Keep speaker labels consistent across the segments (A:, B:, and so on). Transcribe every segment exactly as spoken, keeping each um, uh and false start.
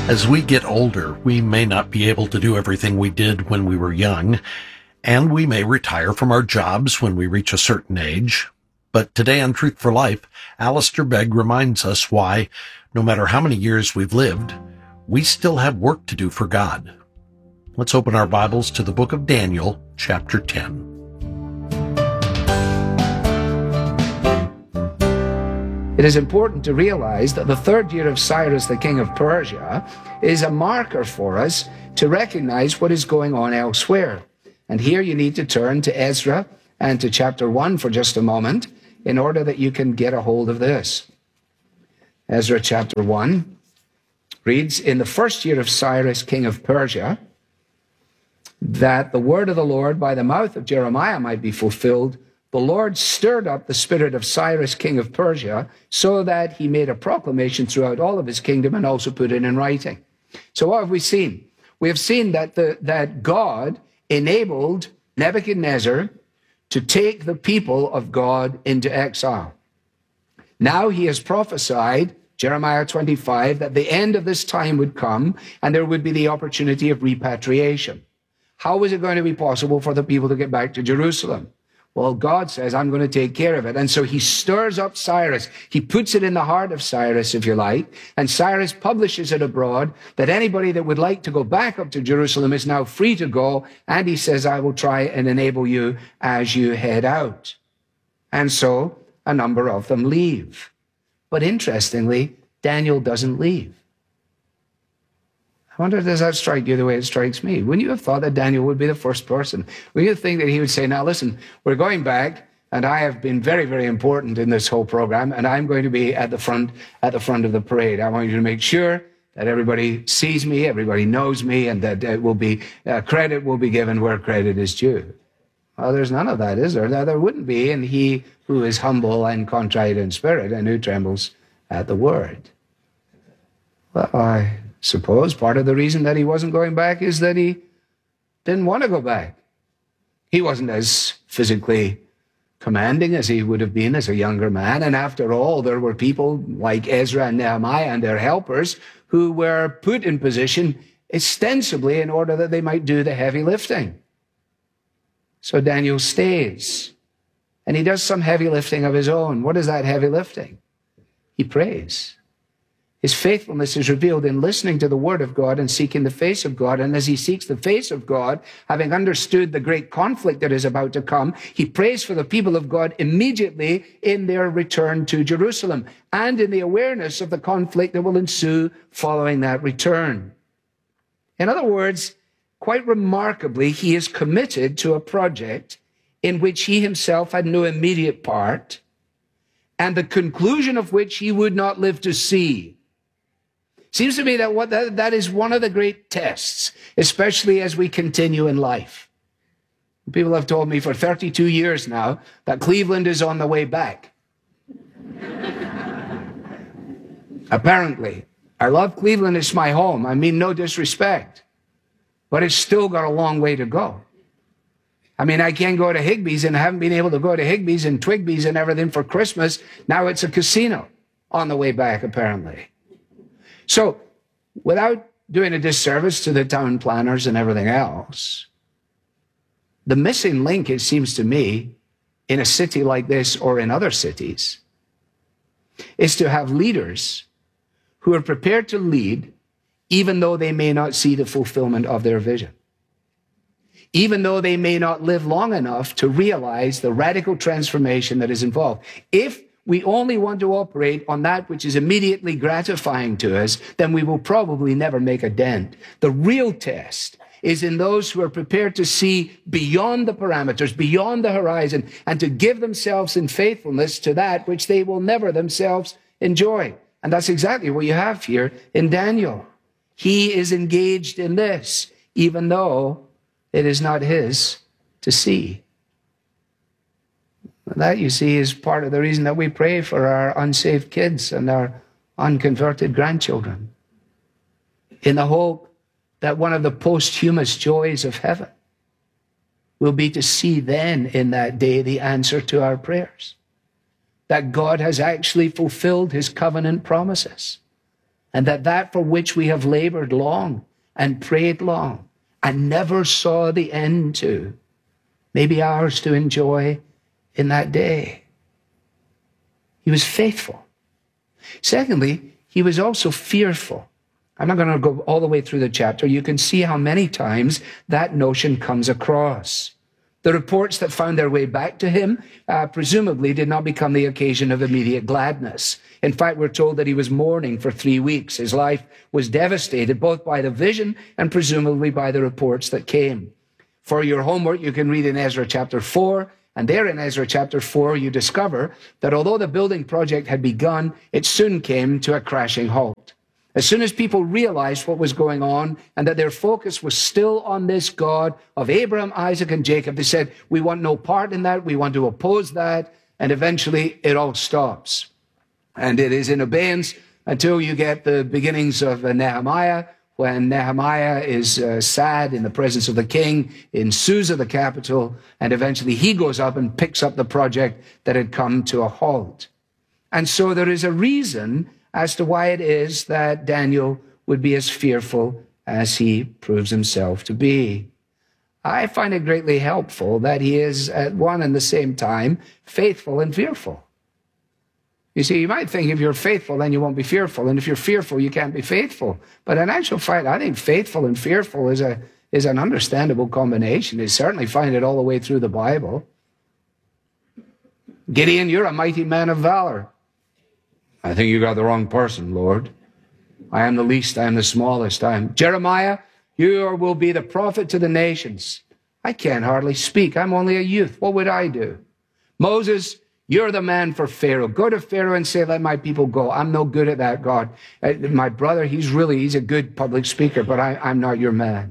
A: As we get older, we may not be able to do everything we did when we were young, and we may retire from our jobs when we reach a certain age. But today on Truth for Life, Alistair Begg reminds us why, no matter how many years we've lived, we still have work to do for God. Let's open our Bibles to the book of Daniel, chapter ten.
B: It is important to realize that the third year of Cyrus, the king of Persia, is a marker for us to recognize what is going on elsewhere. And here you need to turn to Ezra and to chapter one for just a moment in order that you can get a hold of this. Ezra chapter one reads, "In the first year of Cyrus, king of Persia, that the word of the Lord by the mouth of Jeremiah might be fulfilled, the Lord stirred up the spirit of Cyrus, king of Persia, so that he made a proclamation throughout all of his kingdom and also put it in writing." So what have we seen? We have seen that, the, that God enabled Nebuchadnezzar to take the people of God into exile. Now he has prophesied, Jeremiah twenty-five, that the end of this time would come and there would be the opportunity of repatriation. How is it going to be possible for the people to get back to Jerusalem? Well, God says, I'm going to take care of it. And so he stirs up Cyrus. He puts it in the heart of Cyrus, if you like. And Cyrus publishes it abroad that anybody that would like to go back up to Jerusalem is now free to go. And he says, I will try and enable you as you head out. And so a number of them leave. But interestingly, Daniel doesn't leave. I wonder, does that strike you the way it strikes me? Wouldn't you have thought that Daniel would be the first person? Wouldn't you think that he would say, now listen, we're going back, and I have been very, very important in this whole program, and I'm going to be at the front, at the front of the parade. I want you to make sure that everybody sees me, everybody knows me, and that it will be, uh, credit will be given where credit is due. Well, there's none of that, is there? There, there wouldn't be in he who is humble and contrite in spirit and who trembles at the word. Well, I suppose part of the reason that he wasn't going back is that he didn't want to go back. He wasn't as physically commanding as he would have been as a younger man. And after all, there were people like Ezra and Nehemiah and their helpers who were put in position ostensibly in order that they might do the heavy lifting. So Daniel stays, and he does some heavy lifting of his own. What is that heavy lifting? He prays. His faithfulness is revealed in listening to the word of God and seeking the face of God. And as he seeks the face of God, having understood the great conflict that is about to come, he prays for the people of God immediately in their return to Jerusalem and in the awareness of the conflict that will ensue following that return. In other words, quite remarkably, he is committed to a project in which he himself had no immediate part and the conclusion of which he would not live to see. Seems to me that what that, that is one of the great tests, especially as we continue in life. People have told me for thirty-two years now that Cleveland is on the way back. Apparently. I love Cleveland. It's my home. I mean, no disrespect. But it's still got a long way to go. I mean, I can't go to Higbee's, and I haven't been able to go to Higbee's and Twigbee's and everything for Christmas. Now it's a casino on the way back, apparently. So, without doing a disservice to the town planners and everything else, the missing link, it seems to me, in a city like this or in other cities, is to have leaders who are prepared to lead even though they may not see the fulfillment of their vision. Even though they may not live long enough to realize the radical transformation that is involved. If we only want to operate on that which is immediately gratifying to us, then we will probably never make a dent. The real test is in those who are prepared to see beyond the parameters, beyond the horizon, and to give themselves in faithfulness to that which they will never themselves enjoy. And that's exactly what you have here in Daniel. He is engaged in this, even though it is not his to see. That, you see, is part of the reason that we pray for our unsaved kids and our unconverted grandchildren, in the hope that one of the posthumous joys of heaven will be to see then in that day the answer to our prayers, that God has actually fulfilled his covenant promises, and that that for which we have labored long and prayed long and never saw the end to, may be ours to enjoy in that day. He was faithful. Secondly, he was also fearful. I'm not going to go all the way through the chapter. You can see how many times that notion comes across. The reports that found their way back to him uh, presumably did not become the occasion of immediate gladness. In fact, we're told that he was mourning for three weeks. His life was devastated both by the vision and presumably by the reports that came. For your homework, you can read in Ezra chapter four, and there in Ezra chapter four, you discover that although the building project had begun, it soon came to a crashing halt. As soon as people realized what was going on and that their focus was still on this God of Abraham, Isaac, and Jacob, they said, we want no part in that, we want to oppose that, and eventually it all stops. And it is in abeyance until you get the beginnings of Nehemiah, when Nehemiah is uh, sad in the presence of the king in Susa, the capital, and eventually he goes up and picks up the project that had come to a halt. And so there is a reason as to why it is that Daniel would be as fearful as he proves himself to be. I find it greatly helpful that he is at one and the same time faithful and fearful. You see, you might think if you're faithful, then you won't be fearful. And if you're fearful, you can't be faithful. But in actual fact, I think faithful and fearful is a is an understandable combination. You certainly find it all the way through the Bible. Gideon, you're a mighty man of valor. I think you got the wrong person, Lord. I am the least, I am the smallest. I am Jeremiah, you will be the prophet to the nations. I can't hardly speak. I'm only a youth. What would I do? Moses, you're the man for Pharaoh. Go to Pharaoh and say, let my people go. I'm no good at that, God. Uh, my brother, he's really, he's a good public speaker, but I, I'm not your man.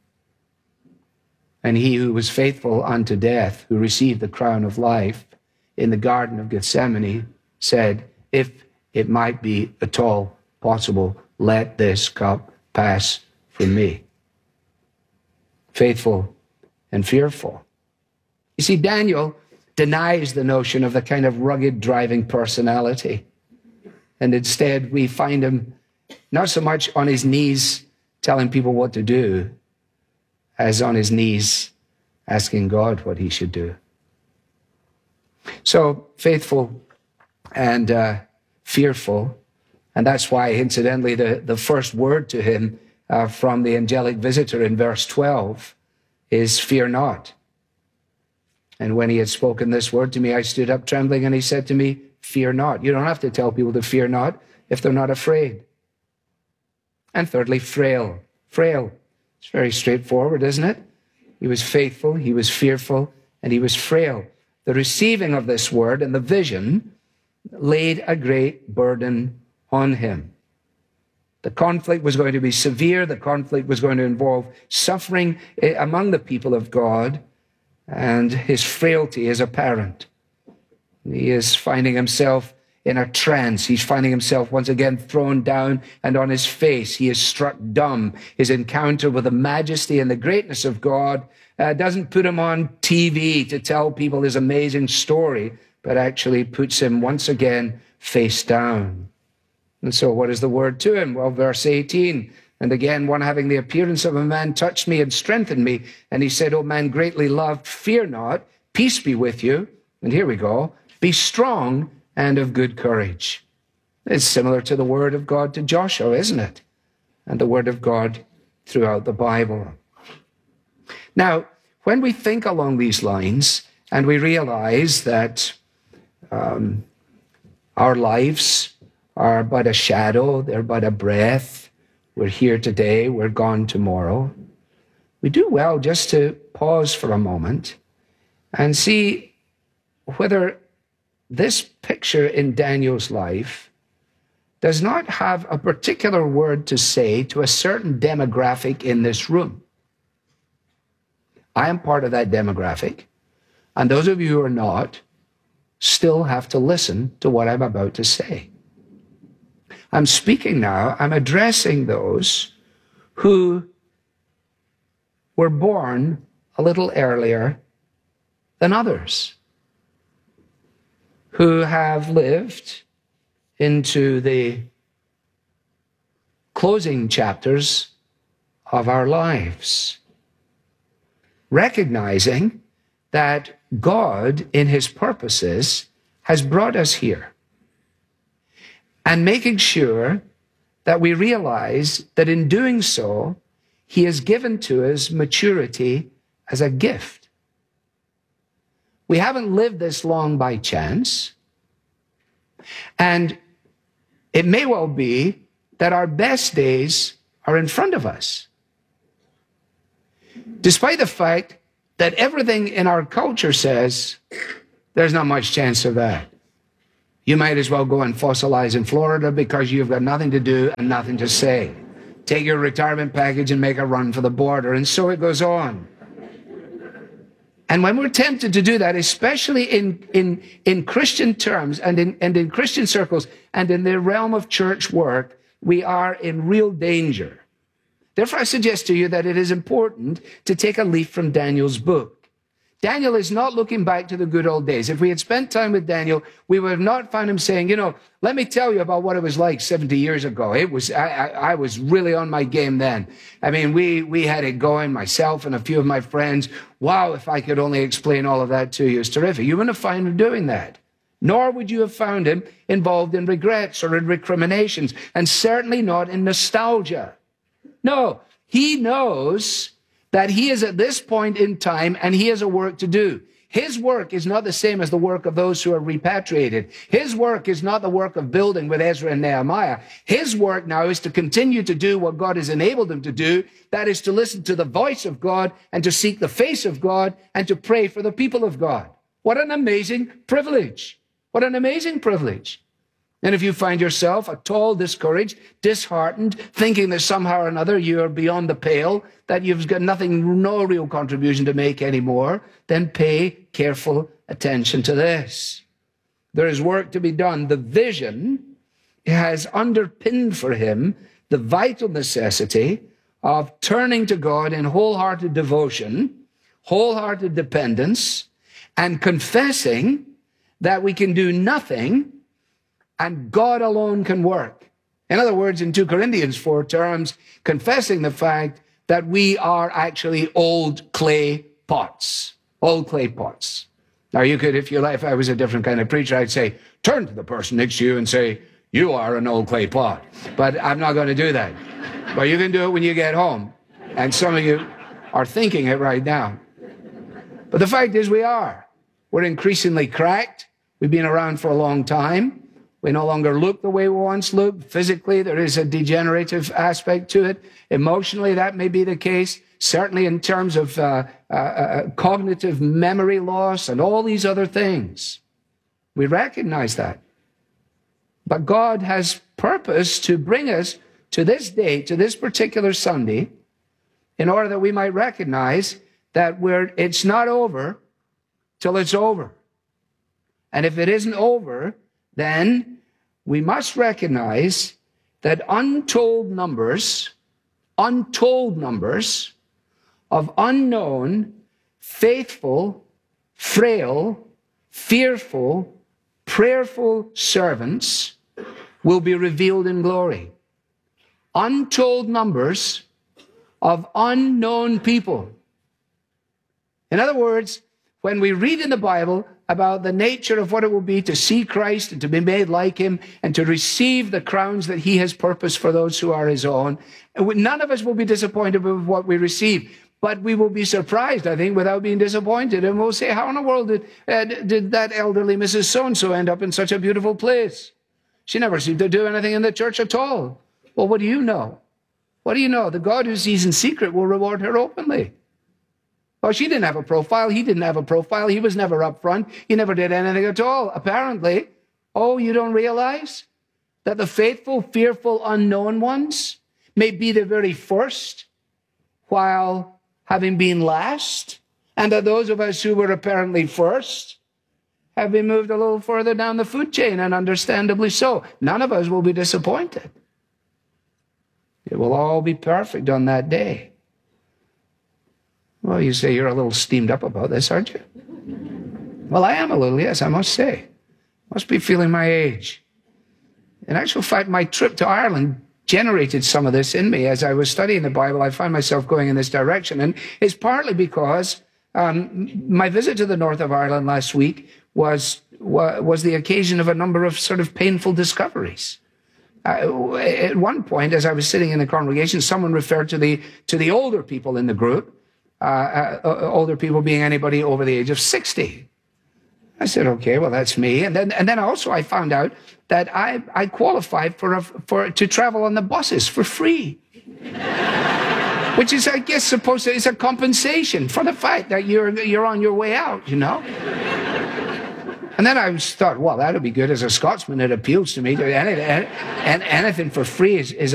B: And he who was faithful unto death, who received the crown of life in the Garden of Gethsemane, said, if it might be at all possible, let this cup pass from me. Faithful and fearful. You see, Daniel denies the notion of the kind of rugged driving personality. And instead, we find him not so much on his knees telling people what to do, as on his knees asking God what he should do. So, faithful and uh, fearful. And that's why, incidentally, the, the first word to him uh, from the angelic visitor in verse twelve is, fear not. And when he had spoken this word to me, I stood up trembling, and he said to me, fear not. You don't have to tell people to fear not if they're not afraid. And thirdly, frail. Frail. It's very straightforward, isn't it? He was faithful, he was fearful, and he was frail. The receiving of this word and the vision laid a great burden on him. The conflict was going to be severe. The conflict was going to involve suffering among the people of God, and his frailty is apparent. He is finding himself in a trance. He's finding himself once again thrown down, and on his face he is struck dumb. His encounter with the majesty and the greatness of God uh, doesn't put him on T V to tell people his amazing story, but actually puts him once again face down. And so what is the word to him? Well, verse eighteen, and again, one having the appearance of a man touched me and strengthened me. And he said, O man greatly loved, fear not, peace be with you. And here we go, be strong and of good courage. It's similar to the word of God to Joshua, isn't it? And the word of God throughout the Bible. Now, when we think along these lines and we realize that um, our lives are but a shadow, they're but a breath, we're here today, we're gone tomorrow, we do well just to pause for a moment and see whether this picture in Daniel's life does not have a particular word to say to a certain demographic in this room. I am part of that demographic, and those of you who are not still have to listen to what I'm about to say. I'm speaking now, I'm addressing those who were born a little earlier than others, who have lived into the closing chapters of our lives, recognizing that God, in his purposes, has brought us here, and making sure that we realize that in doing so, he has given to us maturity as a gift. We haven't lived this long by chance, and it may well be that our best days are in front of us. Despite the fact that everything in our culture says there's not much chance of that. You might as well go and fossilize in Florida because you've got nothing to do and nothing to say. Take your retirement package and make a run for the border, and so it goes on. And when we're tempted to do that, especially in, in, in Christian terms and in, and in Christian circles and in the realm of church work, we are in real danger. Therefore, I suggest to you that it is important to take a leaf from Daniel's book. Daniel is not looking back to the good old days. If we had spent time with Daniel, we would have not found him saying, you know, let me tell you about what it was like seventy years ago. It was, I, I, I was really on my game then. I mean, we, we had it going, myself and a few of my friends. Wow, if I could only explain all of that to you, it's terrific. You wouldn't have found him doing that. Nor would you have found him involved in regrets or in recriminations, and certainly not in nostalgia. No, he knows that he is at this point in time and he has a work to do. His work is not the same as the work of those who are repatriated. His work is not the work of building with Ezra and Nehemiah. His work now is to continue to do what God has enabled him to do. That is to listen to the voice of God and to seek the face of God and to pray for the people of God. What an amazing privilege. What an amazing privilege. And if you find yourself at all discouraged, disheartened, thinking that somehow or another you are beyond the pale, that you've got nothing, no real contribution to make anymore, then pay careful attention to this. There is work to be done. The vision has underpinned for him the vital necessity of turning to God in wholehearted devotion, wholehearted dependence, and confessing that we can do nothing and God alone can work. In other words, in two Corinthians four terms, confessing the fact that we are actually old clay pots. Old clay pots. Now you could, if you like, if I was a different kind of preacher, I'd say, turn to the person next to you and say, you are an old clay pot. But I'm not going to do that. But you can do it when you get home. And some of you are thinking it right now. But the fact is we are. We're increasingly cracked. We've been around for a long time. We no longer look the way we once looked. Physically, there is a degenerative aspect to it. Emotionally, that may be the case. Certainly in terms of uh, uh, uh, cognitive memory loss and all these other things. We recognize that. But God has purpose to bring us to this day, to this particular Sunday, in order that we might recognize that we're, it's not over till it's over. And if it isn't over, then we must recognize that untold numbers, untold numbers of unknown, faithful, frail, fearful, prayerful servants will be revealed in glory. Untold numbers of unknown people. In other words, when we read in the Bible about the nature of what it will be to see Christ and to be made like him and to receive the crowns that he has purposed for those who are his own, none of us will be disappointed with what we receive. But we will be surprised, I think, without being disappointed. And we'll say, how in the world did, uh, did that elderly Missus So-and-so end up in such a beautiful place? She never seemed to do anything in the church at all. Well, what do you know? What do you know? The God who sees in secret will reward her openly. Well, she didn't have a profile. He didn't have a profile. He was never up front. He never did anything at all, apparently. Oh, you don't realize that the faithful, fearful, unknown ones may be the very first, while having been last, and that those of us who were apparently first have been moved a little further down the food chain, and understandably so. None of us will be disappointed. It will all be perfect on that day. Well, you say you're a little steamed up about this, aren't you? Well, I am a little, yes, I must say. Must be feeling my age. In actual fact, my trip to Ireland generated some of this in me. As I was studying the Bible, I found myself going in this direction. And it's partly because um, my visit to the north of Ireland last week was, was the occasion of a number of sort of painful discoveries. Uh, at one point, as I was sitting in the congregation, someone referred to the, to the older people in the group, uh, uh, older people being anybody over the age of sixty. I said, okay, well, that's me. And then, and then also I found out that I, I qualified for, a, for, to travel on the buses for free. Which is, I guess, supposed to, it's a compensation for the fact that you're, you're on your way out, you know? And then I thought, well, that would be good as a Scotsman. It appeals to me. Anything, anything for free is, is